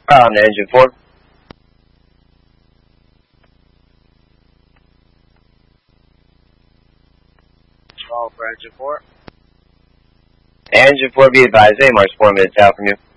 On the engine 4. Call for engine 4. Engine 4, be advised, A Mars 4 minutes out from you.